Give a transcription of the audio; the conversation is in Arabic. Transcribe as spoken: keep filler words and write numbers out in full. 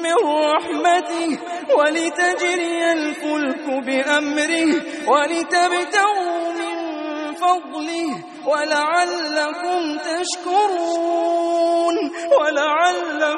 من رحمته ولتجري الفلك بأمره ولتبتغوا من فضله ولعلكم تشكرون ولعلكم